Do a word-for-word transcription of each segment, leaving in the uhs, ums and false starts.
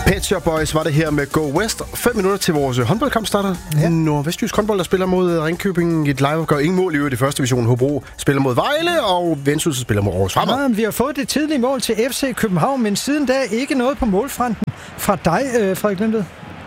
Pet Shop Boys var det her med Go West. Fem minutter til vores håndboldkamp starter. Ja. Nordvestjysk håndbold, der spiller mod Ringkøbing. Et live gør ingen mål i øvrigt i første division. Hobro spiller mod Vejle, og Vendsyssel spiller mod Aarhus Fremad. Ja, vi har fået det tidlige mål til F C København, men siden da ikke noget på målfronten fra dig, øh, Frederik Lindet.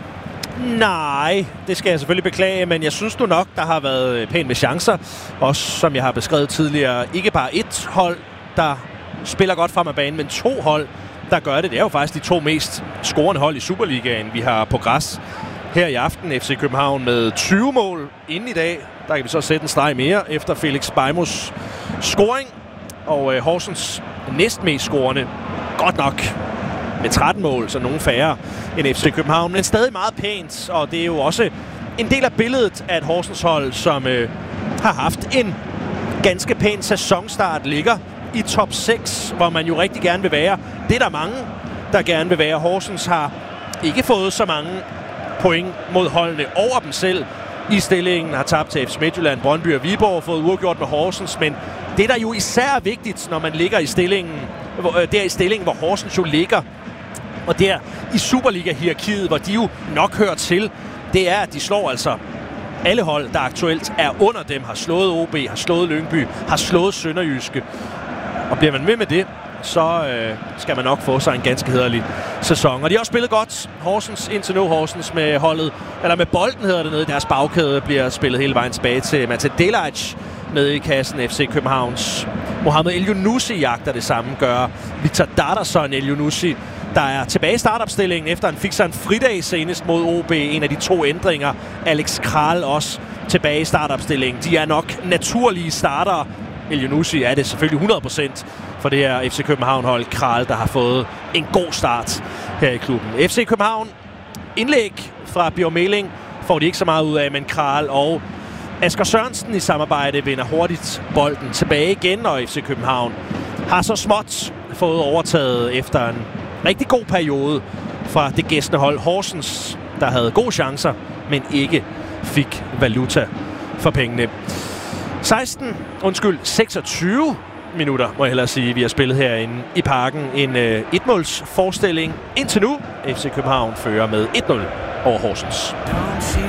Nej, det skal jeg selvfølgelig beklage, men jeg synes nu nok, der har været pænt med chancer. Også som jeg har beskrevet tidligere, ikke bare et hold, der spiller godt frem af banen, men to hold, der gør det. Det er jo faktisk de to mest scorende hold i Superligaen, vi har på græs her i aften. F C København med tyve mål inden i dag. Der kan vi så sætte en streg mere efter Felix Bejmos scoring. Og øh, Horsens næstmest scorende, godt nok med tretten mål, så nogen færre end F C København, men stadig meget pænt. Og det er jo også en del af billedet af et Horsens hold, som øh, har haft en ganske pæn sæsonstart, ligger i top seks, hvor man jo rigtig gerne vil være. Det er der mange, der gerne vil være. Horsens har ikke fået så mange point mod holdene over dem selv i stillingen. Har tabt til F C Midtjylland, Brøndby og Viborg, fået uafgjort med Horsens. Men det, der jo især er vigtigt, når man ligger i stillingen, der i stillingen, hvor Horsens jo ligger, og der i Superliga-hierarkiet, hvor de jo nok hører til, det er, at de slår altså alle hold, der aktuelt er under dem, har slået O B, har slået Lyngby, har slået Sønderjyske. Og bliver man med med det, så øh, skal man nok få sig en ganske hæderlig sæson. Og de har også spillet godt. Horsens indtil nu. Horsens med holdet, eller med bolden hedder det nede i deres bagkæde, bliver spillet hele vejen tilbage til Mate Delic nede i kassen. F C Københavns Mohamed El-Younousi jagter det samme, gør Victor Darderson El-Younousi, der er tilbage i startopstillingen, efter han fik sig en fridag senest mod O B. En af de to ændringer. Alex Kral også tilbage i startopstillingen. De er nok naturlige startere. El-Younousi er det selvfølgelig hundrede procent for det her F C København-hold. Kral, der har fået en god start her i klubben. F C København, indlæg fra Bjørn Meling, får de ikke så meget ud af, men Kral og Asger Sørensen i samarbejde vinder hurtigt bolden tilbage igen, og F C København har så småt fået overtaget efter en rigtig god periode fra det gæstende hold Horsens, der havde gode chancer, men ikke fik valuta for pengene. seksten, undskyld, seksogtyve minutter, må jeg hellere sige, vi har spillet herinde i Parken. En øh, etmåls forestilling indtil nu. F C København fører med et nul over Horsens.